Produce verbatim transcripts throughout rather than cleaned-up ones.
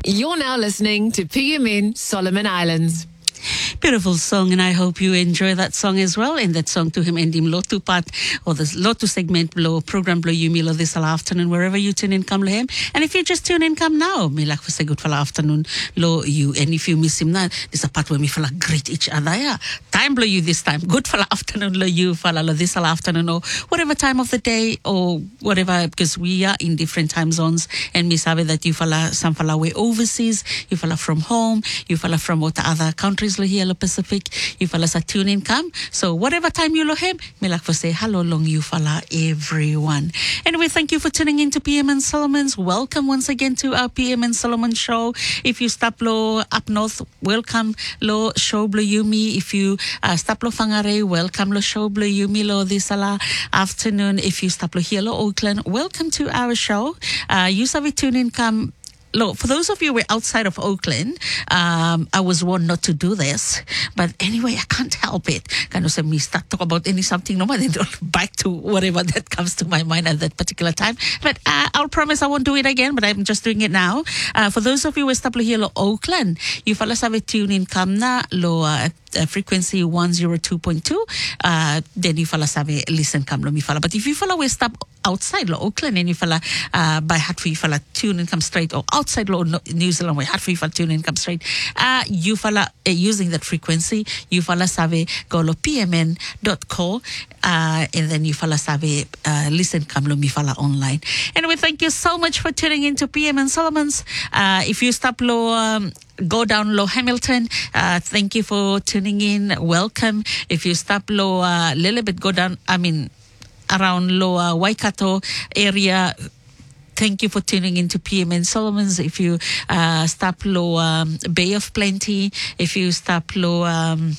You're now listening to P M N Solomon Islands. Beautiful song, and I hope you enjoy that song as well. And that song to him and him Lotu part or the Lotu segment blow program blow you milo this afternoon wherever you tune in come lo him. And if you just tune in come now, me like for say good for afternoon lo you. And if you miss him now, this is a part where me fella greet each other. Yeah, time blow you this time. Good for afternoon lo you fella lo this afternoon or whatever time of the day or whatever, because we are in different time zones. And me sabe that you fella some fella way overseas, you fella from home, you fella from what other countries lo here lo Pacific, you fellas are tuning come. So whatever time you lo him, me like for say hello long you fella everyone. Anyway, thank you for tuning in to P M N Solomon's. Welcome once again to our P M N Solomon show. If you stop lo up north, welcome lo show blo yumi. If you uh, stop lo Whangare, welcome lo show blo yumi lo this ala afternoon. If you stop lo here lo Auckland, welcome to our show. Uh, you sabi tune in come. Look, for those of you who are outside of Auckland, um, I was warned not to do this. But anyway, I can't help it. Kind of say me start talk about any something, no matter back to whatever that comes to my mind at that particular time. But uh, I'll promise I won't do it again, but I'm just doing it now. Uh, for those of you who are stable here in Auckland, you fellas have a tune in Kamna, lo uh, Uh, frequency one oh two point two, uh, then you fella sabe listen come lo mi fella. But if you fella will stop outside lo Auckland and you fella uh, by heart for you fella tune and come straight, or outside lo no, New Zealand way heart for you fella tune and come straight, uh, you fella uh, using that frequency, you fella sabe go lo p m n dot co, uh, and then you fella sabe uh, listen come lo mi fella online. Anyway, thank you so much for tuning into P M N Solomon's. Uh, if you stop lo um, go down low Hamilton, uh, thank you for tuning in. Welcome. If you stop low a uh, little bit, go down, I mean, around lower Waikato area, thank you for tuning into P M N Solomon's. If you uh, stop low um, Bay of Plenty, if you stop low um,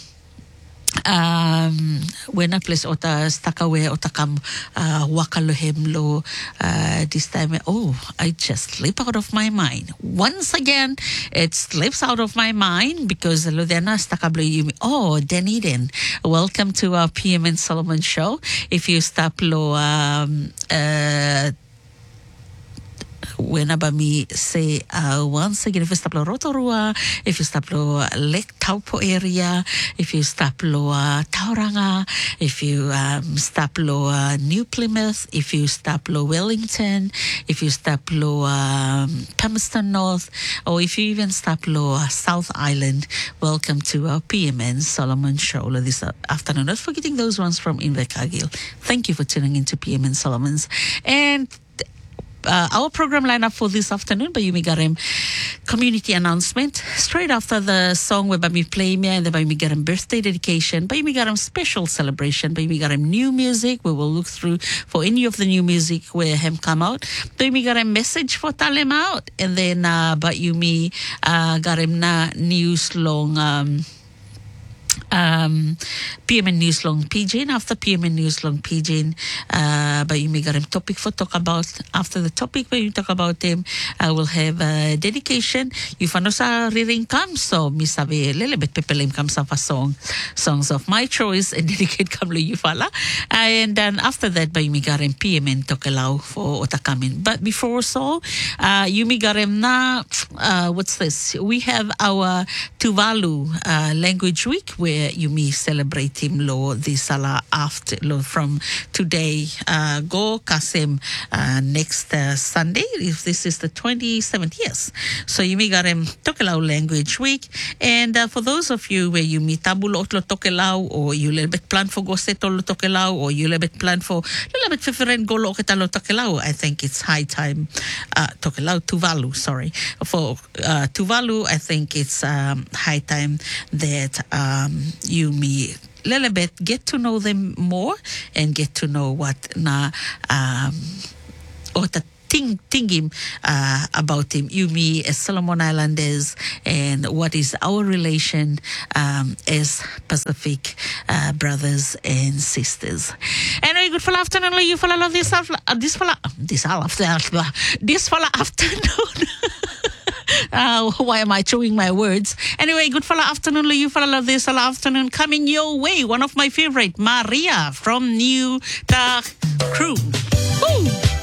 um when a place ota stakawe otakam uh wakalohem lo uh this time, oh, I just slip out of my mind once again. It slips out of my mind because Ludena stakablo yumi. Oh, Dunedin, welcome to our P M N Solomon show. If you stop lo um uh whenever me say uh, once again, if you stop lo Rotorua, if you stop lo Lake Taupo area, if you stop lo uh, Tauranga, if you um, stop lo uh, New Plymouth, if you stop lo Wellington, if you stop lo um, Palmerston North, or if you even stop lo uh, South Island, welcome to our P M N Solomon show this afternoon. Not forgetting those ones from Invercargill. Thank you for tuning into P M N Solomon's. And Uh, our program lineup for this afternoon, by Yumi Garem community announcement. Straight after the song where we play me and the by Yumi Garem birthday dedication, by Yumi Garem special celebration, by Yumi Garem new music. We will look through for any of the new music where him come out. By Yumi Garem message for Talem out, and then uh, by Yumi uh, Garem na news long. Um, Um, P M N News Long Pidgin. After P M N News Long Pidgin, uh, but you may get a topic for talk about. After the topic where you talk about them, I will have a dedication. You fano sa riring kam, so mi sabi lele bet pepelim kam sa fa song, songs of my choice, and dedicate kam lo you fala. And then after that, by you may get P M N tokelau for otakamin. But before so, uh, you may get na uh, what's this? We have our Tuvalu uh, language week where you may celebrate him lo this sala after lo from today uh, go kasem uh, next uh, Sunday, if this is the twenty-seventh. Yes, so you may got him Tokelau language week. And uh, for those of you where you meet tabulo otlo Tokelau, or you little bit plan for go setolo Tokelau, or you little bit plan for little bit different go lo ketalo Tokelau, I think it's high time uh, Tokelau Tuvalu sorry for uh, Tuvalu I think it's um, high time that um, you me little bit get to know them more and get to know what na um or the thing thinking uh, about him, you me as Solomon Islanders, and what is our relation um, as Pacific uh, brothers and sisters. Anyway, good for afternoon, you for love this uh, this for this afternoon this for afternoon. Uh, why am I chewing my words? Anyway, good fella afternoon, you fella love this fella afternoon coming your way. One of my favorite, Maria from New Ta Crew. Woo!